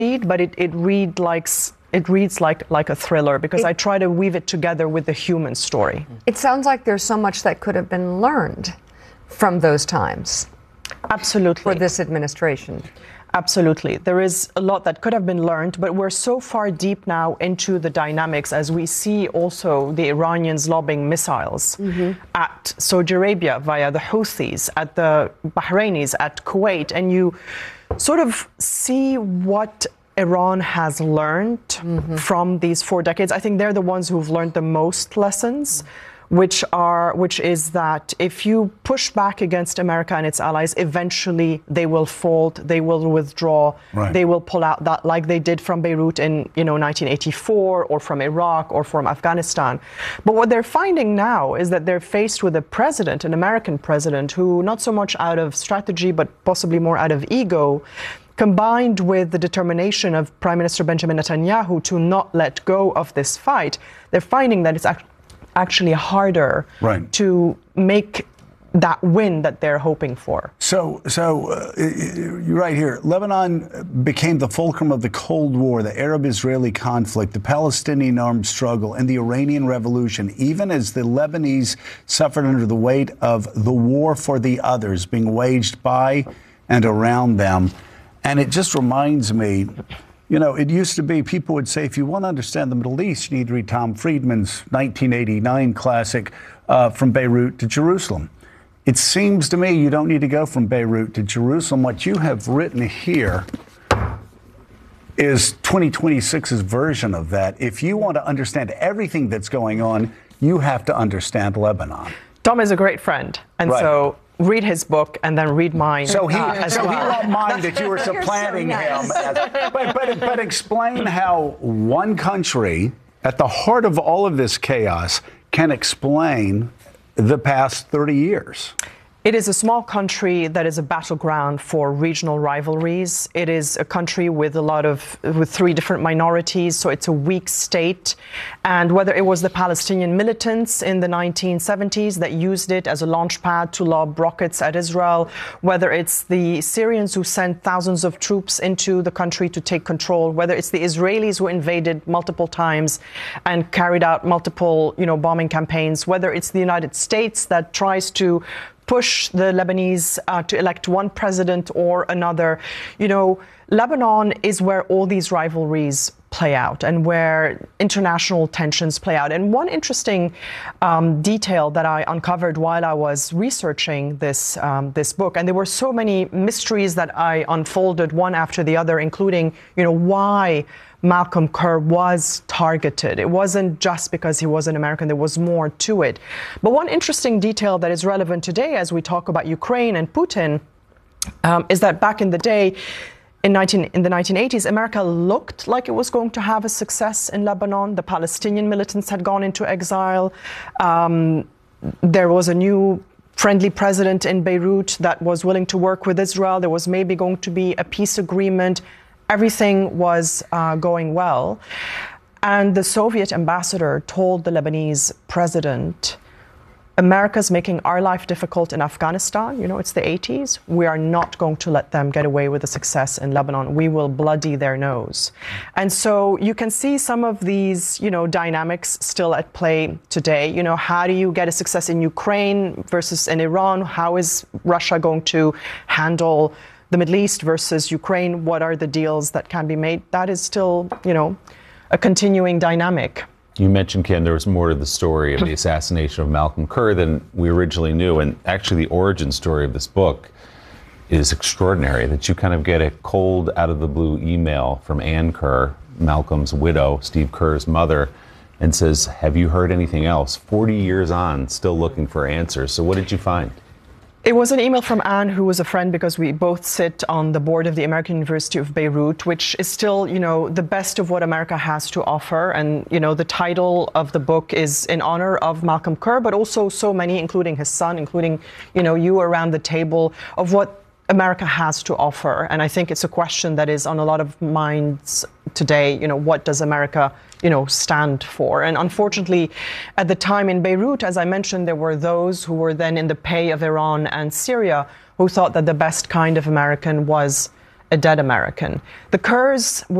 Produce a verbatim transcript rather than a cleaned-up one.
read, but it, it read like it reads like like a thriller because it, I try to weave it together with the human story. It sounds like there's so much that could have been learned from those times. Absolutely. For this administration. Absolutely. There is a lot that could have been learned, but we're so far deep now into the dynamics as we see also the Iranians lobbing missiles mm-hmm. at Saudi Arabia via the Houthis, at the Bahrainis, at Kuwait, and you sort of see what Iran has learned mm-hmm. from these four decades. I think they're the ones who've learned the most lessons. Mm-hmm. Which are, which is that if you push back against America and its allies, eventually they will fold, they will withdraw, right. they will pull out, that like they did from Beirut in, you know, nineteen eighty-four, or from Iraq, or from Afghanistan. But what they're finding now is that they're faced with a president, an American president, who not so much out of strategy, but possibly more out of ego, combined with the determination of Prime Minister Benjamin Netanyahu to not let go of this fight, they're finding that it's actually actually harder right. to make that win that they're hoping for. So, so uh, you're right here. Lebanon became the fulcrum of the Cold War, the Arab-Israeli conflict, the Palestinian armed struggle, and the Iranian Revolution, even as the Lebanese suffered under the weight of the war for the others being waged by and around them. And it just reminds me, you know, it used to be people would say, if you want to understand the Middle East, you need to read Tom Friedman's nineteen eighty-nine classic, uh, From Beirut to Jerusalem. It seems to me you don't need to go from Beirut to Jerusalem. What you have written here is twenty twenty-six's version of that. If you want to understand everything that's going on, you have to understand Lebanon. Tom is a great friend, and right. so read his book and then read mine. So he, uh, as so well. he won't mind that you were supplanting so nice. him. As, but, but, but explain how one country, at the heart of all of this chaos, can explain the past thirty years. It is a small country that is a battleground for regional rivalries. It is a country with a lot of, with three different minorities, so it's a weak state. And whether it was the Palestinian militants in the nineteen seventies that used it as a launch pad to lob rockets at Israel, whether it's the Syrians who sent thousands of troops into the country to take control, whether it's the Israelis who invaded multiple times and carried out multiple, you know, bombing campaigns, whether it's the United States that tries to push the Lebanese uh, to elect one president or another. You know, Lebanon is where all these rivalries play out and where international tensions play out. And one interesting um, detail that I uncovered while I was researching this um, this book, and there were so many mysteries that I unfolded one after the other, including, you know, why Malcolm Kerr was targeted. It wasn't just because he was an American, there was more to it. But one interesting detail that is relevant today as we talk about Ukraine and Putin um, is that back in the day, in, nineteen, in the nineteen eighties, America looked like it was going to have a success in Lebanon. The Palestinian militants had gone into exile. Um, there was a new friendly president in Beirut that was willing to work with Israel. There was maybe going to be a peace agreement. Everything was uh, going well. And the Soviet ambassador told the Lebanese president, America's making our life difficult in Afghanistan. You know, it's the eighties. We are not going to let them get away with a success in Lebanon. We will bloody their nose. And so you can see some of these, you know, dynamics still at play today. You know, how do you get a success in Ukraine versus in Iran? How is Russia going to handle the Middle East versus Ukraine? What are the deals that can be made? That is still, you know, a continuing dynamic. You mentioned, Ken, there was more to the story of the assassination of Malcolm Kerr than we originally knew. And actually, the origin story of this book is extraordinary, that you kind of get a cold, out-of-the-blue email from Ann Kerr, Malcolm's widow, Steve Kerr's mother, and says, have you heard anything else? forty years on, still looking for answers. So what did you find? It was an email from Anne, who was a friend because we both sit on the board of the American University of Beirut, which is still, you know, the best of what America has to offer. And, you know, the title of the book is in honor of Malcolm Kerr, but also so many, including his son, including, you know, you around the table, of what America has to offer. And I think it's a question that is on a lot of minds today. You know, what does America, you know, stand for? And unfortunately, at the time in Beirut, as I mentioned, there were those who were then in the pay of Iran and Syria who thought that the best kind of American was a dead American. The Kurds